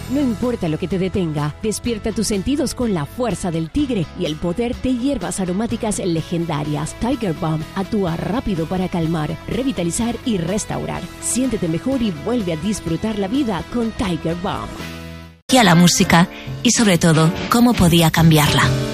No importa lo que te detenga, despierta tus sentidos con la fuerza del tigre y el poder de hierbas aromáticas legendarias. Tiger Balm actúa rápido para calmar, revitalizar y restaurar. Siéntete mejor y vuelve a disfrutar la vida con Tiger Balm. Y a la música y sobre todo, cómo podía cambiarla.